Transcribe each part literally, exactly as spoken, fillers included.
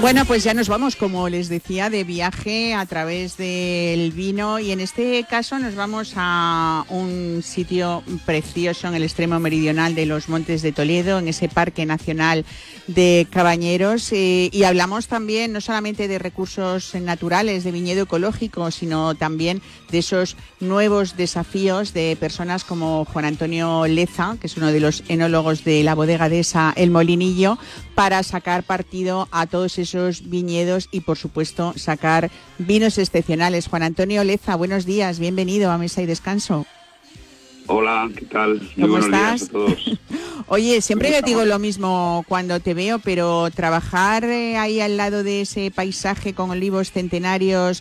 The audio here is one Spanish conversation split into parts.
Bueno, pues ya nos vamos, como les decía, de viaje a través del vino, y en este caso nos vamos a un sitio precioso en el extremo meridional de los Montes de Toledo, en ese Parque Nacional de Cabañeros, eh, y hablamos también no solamente de recursos naturales, de viñedo ecológico, sino también de esos nuevos desafíos de personas como Juan Antonio Leza, que es uno de los enólogos de la bodega Dehesa El Molinillo, para sacar partido a todos esos viñedos y, por supuesto, sacar vinos excepcionales. Juan Antonio Leza, buenos días, bienvenido a Mesa y Descanso. Hola, ¿qué tal? Muy ¿Cómo buenos estás? días a todos. Oye, siempre le digo lo mismo cuando te veo, pero trabajar eh, ahí al lado de ese paisaje con olivos centenarios,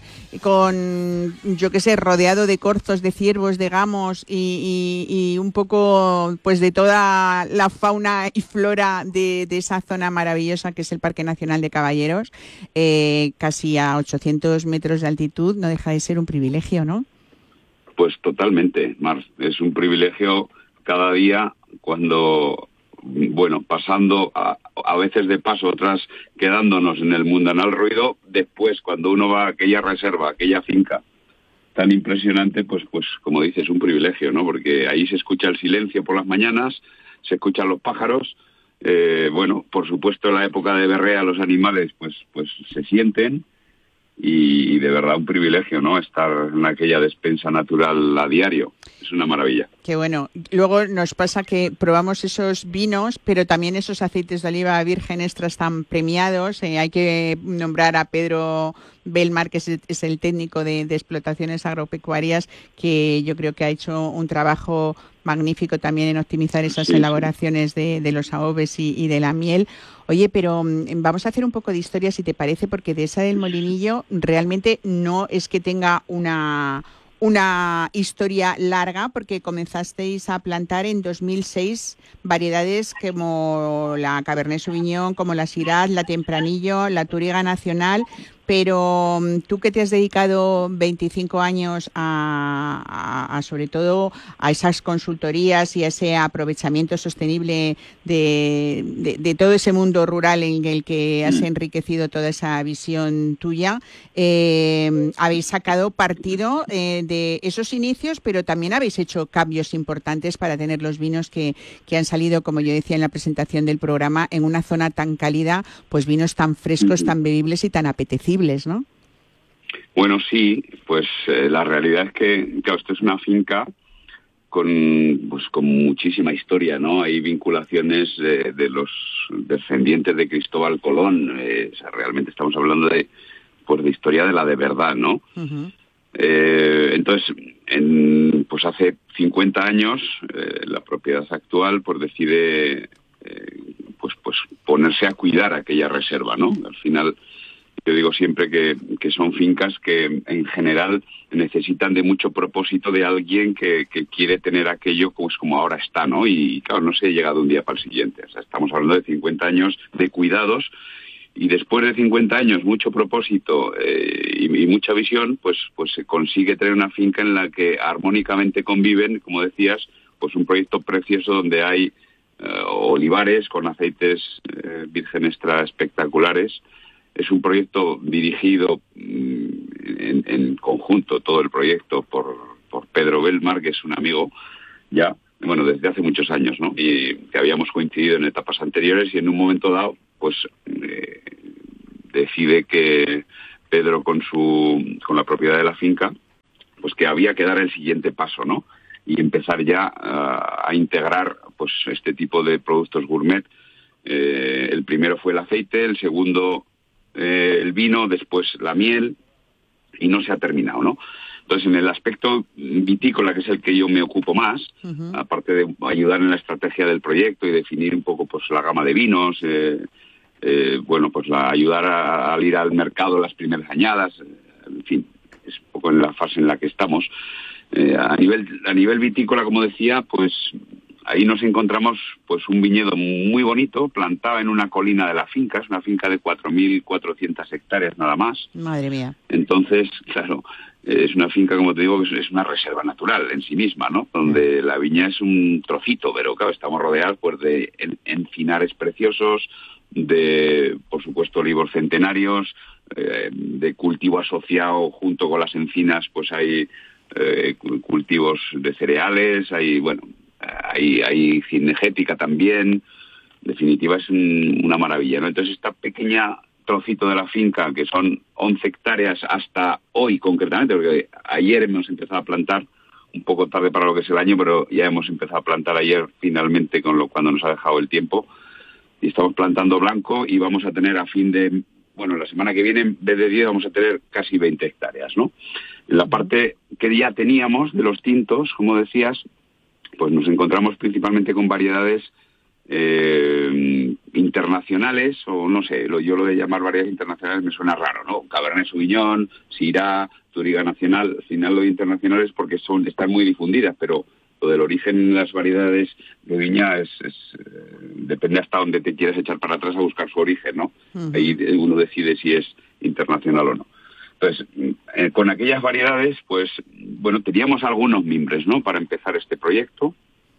con, yo qué sé, rodeado de corzos, de ciervos, de gamos y, y, y un poco pues de toda la fauna y flora de, de esa zona maravillosa que es el Parque Nacional de Caballeros, eh, casi a ochocientos metros de altitud, no deja de ser un privilegio, ¿no? Pues totalmente, Mar. Es un privilegio cada día cuando, bueno, pasando a, a veces de paso, otras quedándonos en el mundanal ruido, después cuando uno va a aquella reserva, a aquella finca tan impresionante, pues, pues como dices, un privilegio, ¿no? Porque ahí se escucha el silencio por las mañanas, se escuchan los pájaros, eh, bueno, por supuesto en la época de berrea los animales pues, pues se sienten. Y de verdad un privilegio, ¿no? Estar en aquella despensa natural a diario. Es una maravilla. Qué bueno. Luego nos pasa que probamos esos vinos, pero también esos aceites de oliva virgen extras tan premiados. Eh, hay que nombrar a Pedro Belmar, que es, es el técnico de, de explotaciones agropecuarias, que yo creo que ha hecho un trabajo magnífico también en optimizar esas sí, elaboraciones sí. De, de los aoves y, y de la miel. Oye, pero um, vamos a hacer un poco de historia, si te parece, porque Dehesa del Molinillo realmente no es que tenga una... una historia larga, porque comenzasteis a plantar en dos mil seis variedades como la Cabernet Sauvignon, como la Syrah, la Tempranillo, la Touriga Nacional, pero tú que te has dedicado veinticinco años a, a, a sobre todo a esas consultorías y a ese aprovechamiento sostenible de, de, de todo ese mundo rural en el que has enriquecido toda esa visión tuya, eh, habéis sacado partido eh, de esos inicios, pero también habéis hecho cambios importantes para tener los vinos que, que han salido, como yo decía en la presentación del programa, en una zona tan cálida, pues vinos tan frescos, tan bebibles y tan apetecibles, ¿no? Bueno, sí, pues eh, la realidad es que, claro, esto es una finca con, pues, con muchísima historia, ¿no? Hay vinculaciones eh, de los descendientes de Cristóbal Colón, eh, o sea, realmente estamos hablando de, pues, de historia de la de verdad, ¿no? Uh-huh. Eh, entonces, en, pues hace cincuenta años, eh, la propiedad actual pues decide eh, pues, pues ponerse a cuidar aquella reserva, ¿no? Al final, yo digo siempre que, que son fincas que en general necesitan de mucho propósito de alguien que, que quiere tener aquello pues como ahora está, ¿no? Y claro, no se llega de un día para el siguiente. O sea, estamos hablando de cincuenta años de cuidados. Y después de cincuenta años, mucho propósito eh, y, y mucha visión, pues, pues se consigue tener una finca en la que armónicamente conviven, como decías, pues un proyecto precioso donde hay eh, olivares con aceites eh, virgen extra espectaculares. Es un proyecto dirigido mm, en, en conjunto, todo el proyecto, por, por Pedro Belmar, que es un amigo ya, bueno, desde hace muchos años, ¿no? Y que habíamos coincidido en etapas anteriores y en un momento dado, pues eh, decide que Pedro con su con la propiedad de la finca, pues que había que dar el siguiente paso, ¿no? Y empezar ya uh, a integrar pues este tipo de productos gourmet. Eh, el primero fue el aceite, el segundo eh, el vino, después la miel, y no se ha terminado, ¿no? Entonces, en el aspecto vitícola, que es el que yo me ocupo más, uh-huh. aparte de ayudar en la estrategia del proyecto y definir un poco pues la gama de vinos, eh, eh, bueno, pues la ayudar a, a ir al mercado las primeras añadas, eh, en fin, es un poco en la fase en la que estamos. Eh, a nivel a nivel vitícola, como decía, pues ahí nos encontramos pues un viñedo muy bonito, plantado en una colina de la finca, es una finca de cuatro mil cuatrocientas hectáreas nada más. Madre mía. Entonces, claro, es una finca, como te digo, que es una reserva natural en sí misma, ¿no? Donde la viña es un trocito, pero claro, estamos rodeados pues de encinares preciosos, de, por supuesto, olivos centenarios, eh, de cultivo asociado junto con las encinas, pues hay eh, cultivos de cereales, hay, bueno, hay, hay cinegética también. En definitiva, es un, una maravilla, ¿no? Entonces, esta pequeña trocito de la finca, que son once hectáreas hasta hoy concretamente, porque ayer hemos empezado a plantar, un poco tarde para lo que es el año, pero ya hemos empezado a plantar ayer finalmente con lo cuando nos ha dejado el tiempo, y estamos plantando blanco y vamos a tener a fin de, bueno, la semana que viene, en vez de diez vamos a tener casi veinte hectáreas, ¿no? En la parte que ya teníamos de los tintos, como decías, pues nos encontramos principalmente con variedades eh, internacionales, o no sé, lo, yo lo de llamar variedades internacionales me suena raro, ¿no? Cabernet Sauvignon, Syrah, Touriga Nacional. Al final lo de internacional es porque son, están muy difundidas, pero lo del origen en las variedades de viña es, es eh, depende hasta dónde te quieres echar para atrás a buscar su origen, ¿no? Uh-huh. Ahí uno decide si es internacional o no. Entonces, eh, con aquellas variedades, pues, bueno, teníamos algunos mimbres, ¿no?, para empezar este proyecto,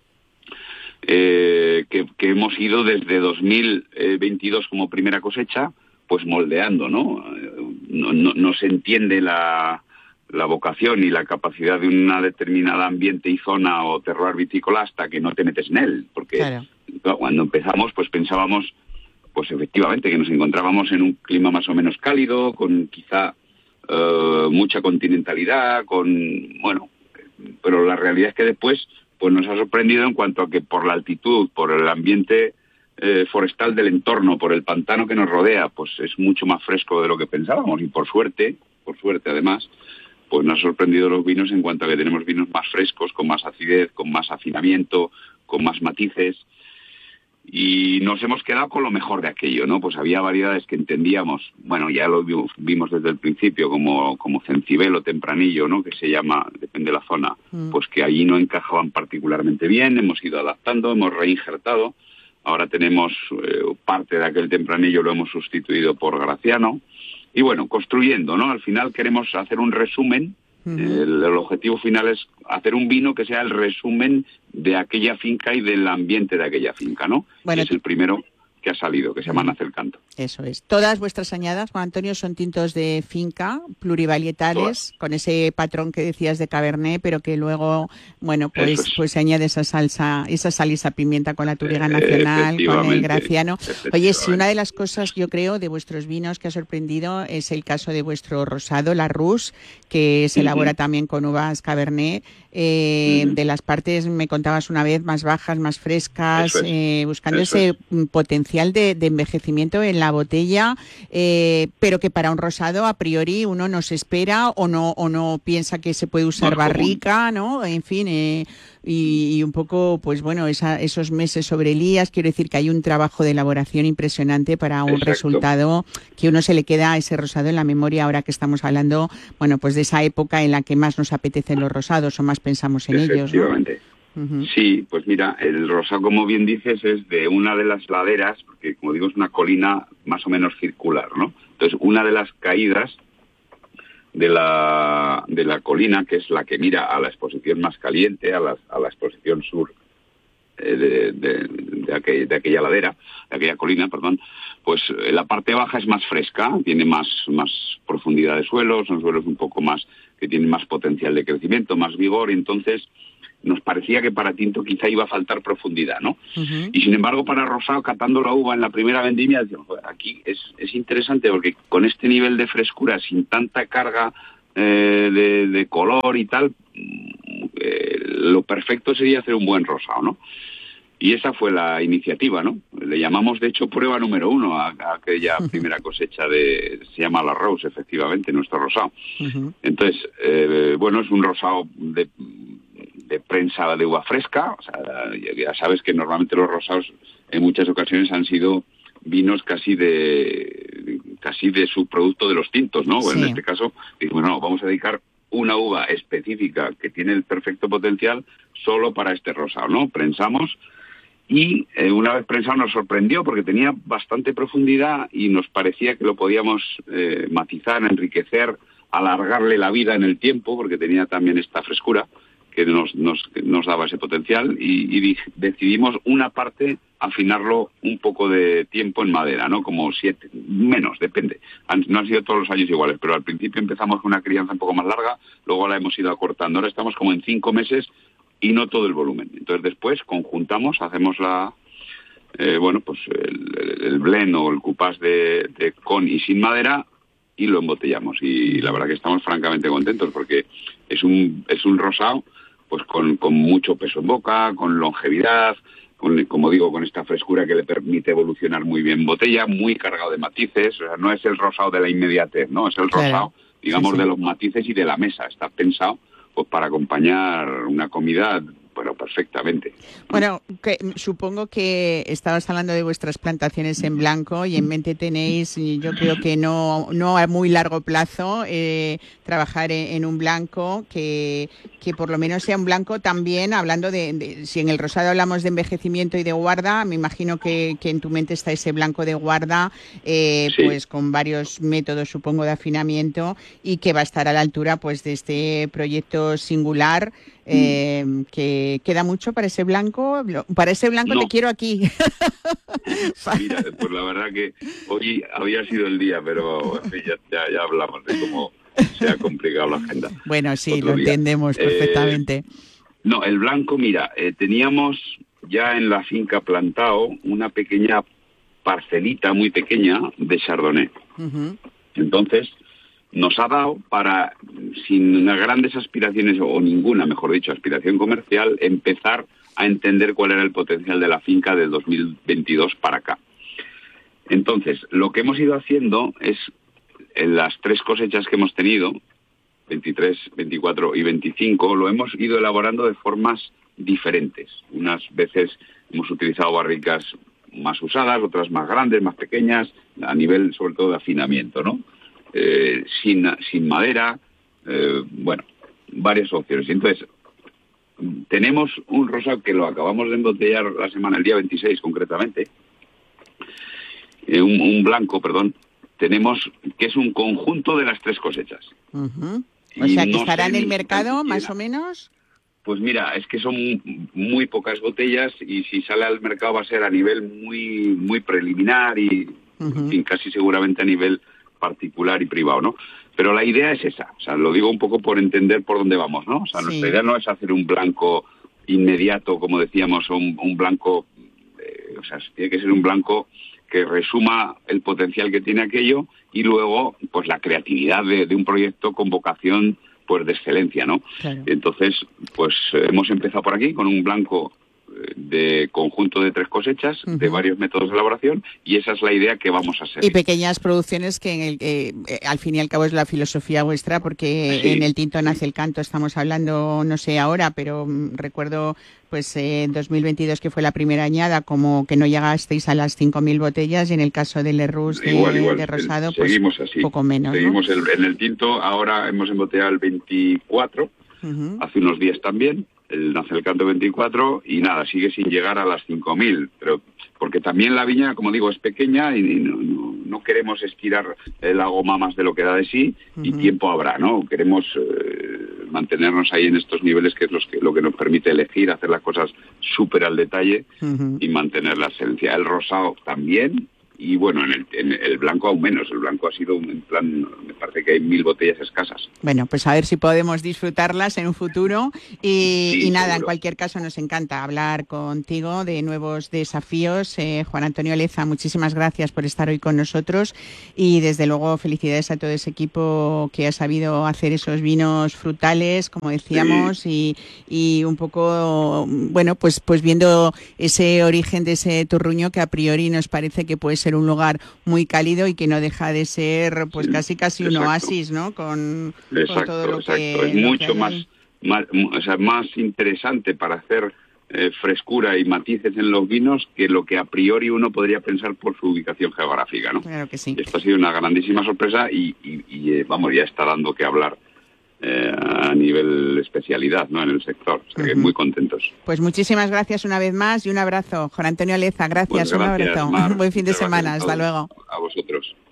eh, que, que hemos ido desde dos mil veintidós como primera cosecha, pues moldeando, ¿no? No, no, no se entiende la, la vocación y la capacidad de una determinada ambiente y zona o terroir vitícola hasta que no te metes en él, porque claro. Cuando empezamos, pues pensábamos, pues efectivamente, que nos encontrábamos en un clima más o menos cálido, con quizá Uh, mucha continentalidad, con, bueno, pero la realidad es que después pues nos ha sorprendido en cuanto a que por la altitud, por el ambiente eh, forestal del entorno, por el pantano que nos rodea, pues es mucho más fresco de lo que pensábamos, y por suerte, por suerte además, pues nos ha sorprendido los vinos en cuanto a que tenemos vinos más frescos, con más acidez, con más afinamiento, con más matices. Y nos hemos quedado con lo mejor de aquello, ¿no? Pues había variedades que entendíamos, bueno, ya lo vimos, vimos desde el principio, como, como Cencibel o Tempranillo, ¿no?, que se llama, depende de la zona, mm. pues que allí no encajaban particularmente bien, hemos ido adaptando, hemos reinjertado, ahora tenemos eh, parte de aquel Tempranillo lo hemos sustituido por Graciano, y bueno, construyendo, ¿no? Al final queremos hacer un resumen. Uh-huh. El, el objetivo final es hacer un vino que sea el resumen de aquella finca y del ambiente de aquella finca, ¿no? Bueno, y es el primero que ha salido, que se llama Nace el Canto. Eso es. Todas vuestras añadas, Juan Antonio, son tintos de finca, plurivarietales, Todas. Con ese patrón que decías de Cabernet, pero que luego, bueno, pues es. pues se añade esa salsa, esa sal y esa pimienta con la Touriga Nacional, con el Graciano. Oye, si una de las cosas, yo creo, de vuestros vinos que ha sorprendido es el caso de vuestro rosado, la Rousse, que se uh-huh. elabora también con uvas Cabernet, eh, uh-huh. de las partes, me contabas una vez, más bajas, más frescas, es. eh, buscando Eso ese es. potencial De, de envejecimiento en la botella, eh, pero que para un rosado a priori uno no se espera o no o no piensa que se puede usar barrica, ¿no? En fin, eh, y, y un poco, pues bueno, esa, esos meses sobre Elías, quiero decir que hay un trabajo de elaboración impresionante para un Exacto. resultado que uno se le queda a ese rosado en la memoria ahora que estamos hablando, bueno, pues de esa época en la que más nos apetecen los rosados o más pensamos en ellos, ¿no? Uh-huh. Sí, pues mira, el rosado, como bien dices, es de una de las laderas, porque como digo es una colina más o menos circular, ¿no? Entonces, una de las caídas de la de la colina, que es la que mira a la exposición más caliente, a la, a la exposición sur eh, de, de, de, aquel, de aquella ladera, de aquella colina, perdón, pues eh, la parte baja es más fresca, tiene más, más profundidad de suelo, son suelos un poco más, que tienen más potencial de crecimiento, más vigor, y entonces nos parecía que para tinto quizá iba a faltar profundidad, ¿no? Uh-huh. Y sin embargo, para rosado, catando la uva en la primera vendimia, decíamos, aquí es, es interesante porque con este nivel de frescura, sin tanta carga eh, de, de color y tal, eh, lo perfecto sería hacer un buen rosado, ¿no? Y esa fue la iniciativa, ¿no? Le llamamos, de hecho, prueba número uno a, a aquella primera cosecha de... Se llama la Rousse, efectivamente, nuestro rosado. Uh-huh. Entonces, eh, bueno, es un rosado de... de prensa de uva fresca, o sea, ya sabes que normalmente los rosados en muchas ocasiones han sido vinos casi de casi de subproducto de los tintos, ¿no? Sí. En este caso, dijimos, no, vamos a dedicar una uva específica que tiene el perfecto potencial solo para este rosado, ¿no? Prensamos y eh, una vez prensado nos sorprendió porque tenía bastante profundidad y nos parecía que lo podíamos eh, matizar, enriquecer, alargarle la vida en el tiempo porque tenía también esta frescura que nos, nos, nos daba ese potencial y, y decidimos una parte afinarlo un poco de tiempo en madera, ¿no? Como siete, menos, depende. Han, no han sido todos los años iguales, pero al principio empezamos con una crianza un poco más larga, luego la hemos ido acortando. Ahora estamos como en cinco meses y no todo el volumen. Entonces después conjuntamos, hacemos la, eh, bueno, pues el, el blend o el cupás de, de con y sin madera y lo embotellamos. Y la verdad que estamos francamente contentos porque es un, es un rosado pues con, con mucho peso en boca, con longevidad, con, como digo, con esta frescura que le permite evolucionar muy bien en botella, muy cargado de matices. O sea, no es el rosado de la inmediatez, ¿no? Es el Claro. rosado, digamos, Sí, sí. de los matices y de la mesa. Está pensado pues para acompañar una comida, bueno, perfectamente. Bueno, que, supongo que estabas hablando de vuestras plantaciones en blanco y en mente tenéis, y yo creo que no, no a muy largo plazo, eh, trabajar en, en un blanco que, que por lo menos sea un blanco también, hablando de, de, si en el rosado hablamos de envejecimiento y de guarda, me imagino que, que en tu mente está ese blanco de guarda, eh, Sí. pues con varios métodos, supongo, de afinamiento y que va a estar a la altura pues de este proyecto singular. Eh, que queda mucho para ese blanco. Para ese blanco No. te quiero aquí. Mira, pues la verdad que hoy había sido el día, pero en fin, ya, ya, ya hablamos de cómo se ha complicado la agenda. Bueno, sí, Otro lo día. entendemos Eh, perfectamente. No, el blanco, mira, eh, teníamos ya en la finca plantado una pequeña parcelita muy pequeña de Chardonnay. Uh-huh. Entonces, nos ha dado para, sin grandes aspiraciones, o ninguna, mejor dicho, aspiración comercial, empezar a entender cuál era el potencial de la finca del dos mil veintidós para acá. Entonces, lo que hemos ido haciendo es, en las tres cosechas que hemos tenido, veintitrés, veinticuatro y veinticinco, lo hemos ido elaborando de formas diferentes. Unas veces hemos utilizado barricas más usadas, otras más grandes, más pequeñas, a nivel sobre todo de afinamiento, ¿no? Eh, sin, sin madera, eh, bueno, varias opciones. Entonces, tenemos un rosado que lo acabamos de embotellar la semana, el día veintiséis concretamente, eh, un, un blanco, perdón, tenemos que es un conjunto de las tres cosechas. Uh-huh. O sea, que no estará sé en el ni mercado, siquiera. más o menos. Pues mira, es que son muy pocas botellas y si sale al mercado va a ser a nivel muy muy preliminar y Uh-huh. en fin, casi seguramente a nivel particular y privado, ¿no? Pero la idea es esa, o sea, lo digo un poco por entender por dónde vamos, ¿no? O sea, Sí. nuestra idea no es hacer un blanco inmediato, como decíamos, o un, un blanco, eh, o sea, tiene que ser un blanco que resuma el potencial que tiene aquello y luego, pues, la creatividad de, de un proyecto con vocación, pues, de excelencia, ¿no? Claro. Entonces, pues, eh, hemos empezado por aquí con un blanco de conjunto de tres cosechas, uh-huh. de varios métodos de elaboración, y esa es la idea que vamos a seguir. Y pequeñas producciones que en el, eh, al fin y al cabo es la filosofía vuestra, porque sí, en el tinto nace sí. el canto, estamos hablando, no sé ahora, pero um, recuerdo pues en eh, dos mil veintidós que fue la primera añada, como que no llegasteis a las cinco mil botellas, y en el caso del Lerroux de, igual, igual. de Rosado, el, pues seguimos así. poco menos. Seguimos ¿no? el, en el tinto, ahora hemos embotellado el veinticuatro, uh-huh. hace unos días también, el nace el canto veinticuatro y nada, sigue sin llegar a las cinco mil, pero porque también la viña, como digo, es pequeña y no, no, no queremos estirar la goma más de lo que da de sí y uh-huh. tiempo habrá, ¿no? Queremos eh, mantenernos ahí en estos niveles que es los que, lo que nos permite elegir, hacer las cosas súper al detalle uh-huh. y mantener la esencia. El rosado también. Y bueno, en el, en el blanco aún menos. El blanco ha sido un en plan, me parece que hay mil botellas escasas. Bueno, pues a ver si podemos disfrutarlas en un futuro. Y, sí, y nada, seguro. En cualquier caso nos encanta hablar contigo de nuevos desafíos. Eh, Juan Antonio Leza, muchísimas gracias por estar hoy con nosotros. Y desde luego felicidades a todo ese equipo que ha sabido hacer esos vinos frutales, como decíamos, sí. y, y un poco, bueno, pues, pues viendo ese origen de ese turruño que a priori nos parece que puede ser ser un lugar muy cálido y que no deja de ser pues sí, casi casi un exacto. oasis, ¿no? Con, exacto, con todo lo exacto. que es lo mucho que más, más, o sea, más interesante para hacer eh, frescura y matices en los vinos que lo que a priori uno podría pensar por su ubicación geográfica, ¿no? Claro que sí. Y esto ha sido una grandísima sorpresa y, y, y eh, vamos, ya está dando que hablar. Eh, a nivel especialidad, ¿no? En el sector. O sea, uh-huh. que muy contentos. Pues muchísimas gracias una vez más y un abrazo. Juan Antonio Leza, gracias, pues gracias un abrazo. Mar, un buen fin de semana. Hasta luego. A vosotros.